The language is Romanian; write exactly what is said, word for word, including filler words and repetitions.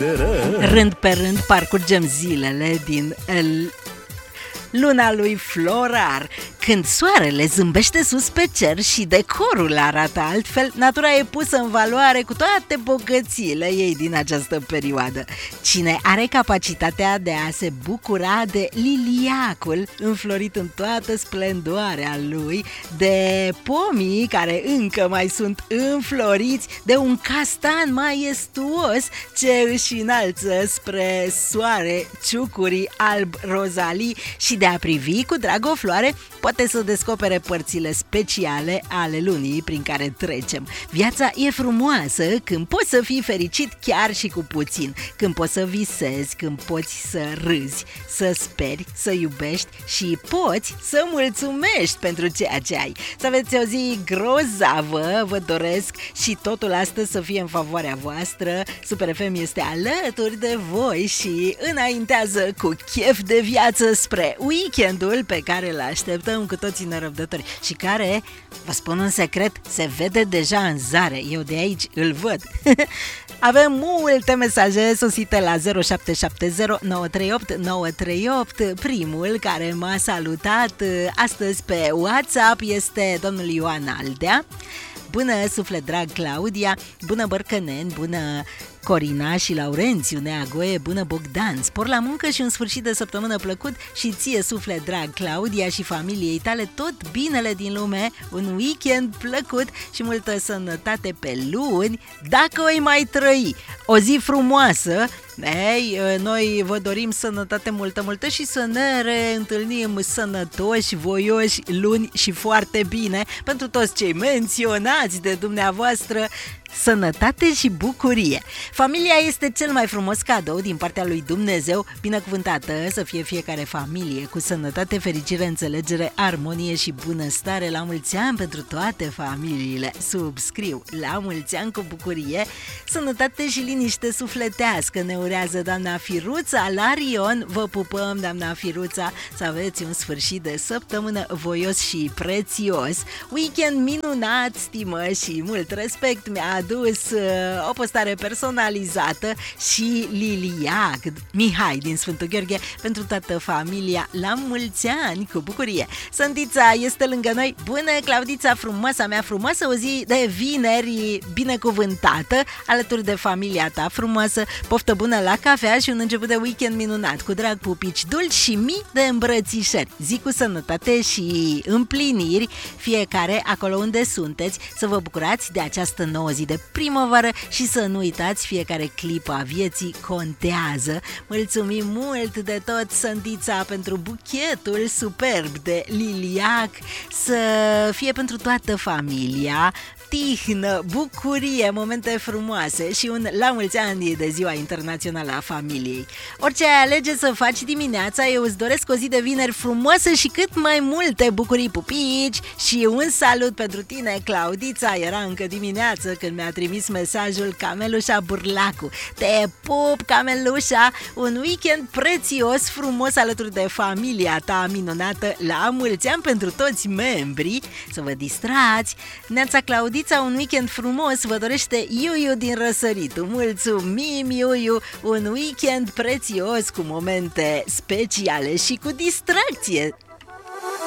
Rând pe rând parcurgem zilele din el... luna lui Florar, când soarele zâmbește sus pe cer și decorul arată altfel, natura e pusă în valoare cu toate bogățiile ei din această perioadă. Cine are capacitatea de a se bucura de liliacul înflorit în toată splendoarea lui, de pomii care încă mai sunt înfloriți, de un castan maestuos ce își înalță spre soare ciucurii alb-rozalii și de a privi cu drag o floare, poate să descopere părțile speciale ale lunii prin care trecem. Viața e frumoasă când poți să fii fericit chiar și cu puțin, când poți să visezi, când poți să râzi, să speri, să iubești și poți să mulțumești pentru ceea ce ai. Să aveți o zi grozavă, vă doresc, și totul astăzi să fie în favoarea voastră. Super F M este alături de voi și înaintează cu chef de viață spre weekendul pe care îl așteptăm cu toții nerăbdători și care, vă spun un secret, se vede deja în zare. Eu de aici îl văd. Avem multe mesaje sosite la zero șapte șapte zero nouă trei opt nouă trei opt. Primul care m-a salutat astăzi pe WhatsApp este domnul Ioan Aldea. Bună, suflet drag, Claudia. Bună, Bărcănen. Bună, Corina și Laurențiu Neagoe. Bună, Bogdan. Spor la muncă și un sfârșit de săptămână plăcut și ție, suflet drag, Claudia, și familiei tale tot binele din lume, un weekend plăcut și multă sănătate pe luni, dacă o mai trăi. O zi frumoasă. Ei, noi vă dorim sănătate multă, multă și să ne reîntâlnim sănătoși, voioși, luni și foarte bine. Pentru toți cei menționați de dumneavoastră, sănătate și bucurie. Familia este cel mai frumos cadou din partea lui Dumnezeu. Binecuvântată să fie fiecare familie cu sănătate, fericire, înțelegere, armonie și bunăstare. La mulți ani pentru toate familiile. Subscriu. La mulți ani cu bucurie, sănătate și liniște sufletească ne urează doamna Firuța la Rion. Vă pupăm, doamna Firuța, să aveți un sfârșit de săptămână voios și prețios. Weekend minunat, stimă și mult respect. Mi-a adus uh, o postare personalizată și liliac Mihai din Sfântul Gheorghe pentru toată familia. La mulți ani cu bucurie. Sândița este lângă noi. Bună, Claudița, frumoasa mea, frumoasă o zi de vineri binecuvântată alături de familia ta frumoasă. Poftă bună la cafea și un început de weekend minunat. Cu drag, pupici dulci și mii de îmbrățișări. Zi cu sănătate și împliniri fiecare acolo unde sunteți. Să vă bucurați de această nouă zi de primăvară și să nu uitați, fiecare clipă a vieții contează. Mulțumim mult de tot, Sândița, pentru buchetul superb de liliac. Să fie pentru toată familia tihnă, bucurie, momente frumoase și un la mulți ani de Ziua Internațională a Familiei. Orice ai alege să faci dimineața, eu îți doresc o zi de vineri frumoasă și cât mai multe bucurii, pupici, și un salut pentru tine, Claudița. Era încă dimineață când mi-a trimis mesajul Camelușa Burlacu. Te pup, Camelușa, un weekend prețios, frumos alături de familia ta minunată. La mulți ani pentru toți membrii, să vă distrați. Neața, Claudița, un weekend frumos vă dorește Iuiu din Răsăritu. Mulțumim, Iuiu, un weekend prețios cu momente speciale și cu distracție